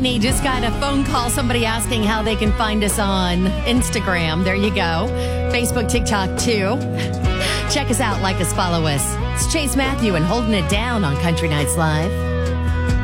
Rainey. Just got a phone call. Somebody asking how they can find us on Instagram. There you go. Facebook, TikTok, too. Check us out. Like us, follow us. It's Chase Matthew and Holding It Down on Country Nights Live.